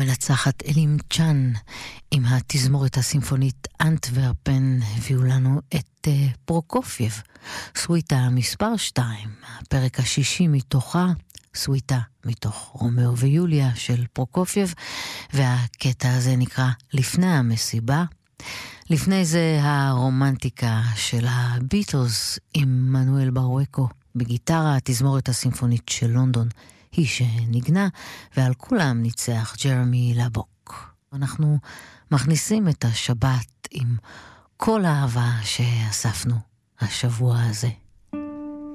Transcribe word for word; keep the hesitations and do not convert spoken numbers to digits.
המנצחת אלים צ'אן עם התזמורת הסימפונית אנטוורפן הביאו לנו את uh, פרוקופייב, סוויטה מספר שתיים, הפרק השישי מתוכה, סוויטה מתוך רומאו ויוליה של פרוקופייב, והקטע הזה נקרא לפני המסיבה. לפני זה הרומנטיקה של הביטלס עם מנואל ברואקו בגיטרה, התזמורת הסימפונית של לונדון היא שנגנה, ועל כולם ניצח ג'רמי לבוק. אנחנו מכניסים את השבת עם כל האהבה שאספנו השבוע הזה.